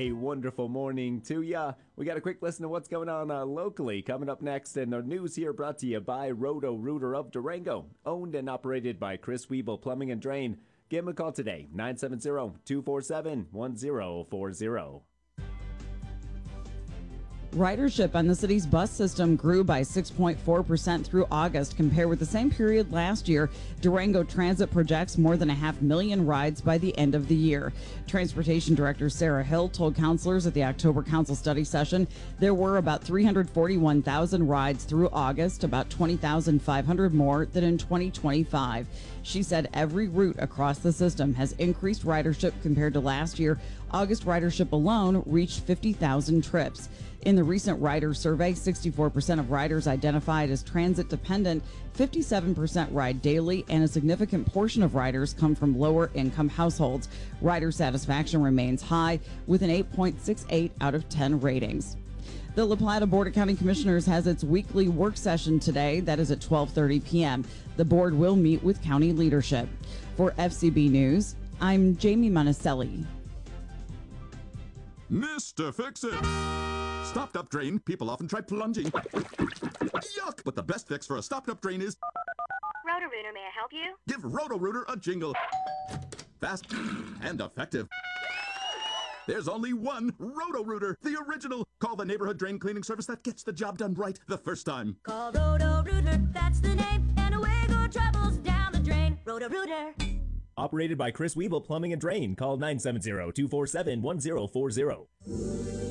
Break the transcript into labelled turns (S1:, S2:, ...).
S1: A wonderful morning to ya. We got a quick listen to what's going on locally coming up next, and the news here brought to you by Roto-Rooter of Durango, owned and operated by Chris Weeble Plumbing and Drain. Give him a call today, 970-247-1040.
S2: Ridership on the city's bus system grew by 6.4% through August compared with the same period last year. Durango Transit projects more than 500,000 rides by the end of the year. Transportation Director Sarah Hill told councilors at the October council study session there were about 341,000 rides through August, about 20,500 more than in 2025. She said every route across the system has increased ridership compared to last year. August ridership alone reached 50,000 trips. In the recent rider survey, 64% of riders identified as transit dependent, 57% ride daily, and a significant portion of riders come from lower income households. Rider satisfaction remains high with an 8.68 out of 10 ratings. The La Plata Board of County Commissioners has its weekly work session today. That is at 12:30 p.m. The board will meet with county leadership. For FCB News, I'm Jamie Monticelli.
S3: Mr. Fix-It! Stopped-up drain, people often try plunging. Yuck! But the best fix for a stopped-up drain is...
S4: Roto-Rooter, may I help you?
S3: Give Roto-Rooter a jingle. Fast and effective. There's only one Roto-Rooter, the original. Call the neighborhood drain cleaning service that gets the job done right the first time.
S4: Call Roto-Rooter, that's the name, and away go troubles down the drain. Roto-Rooter.
S1: Operated by Chris Weeble Plumbing and Drain. Call 970-247-1040.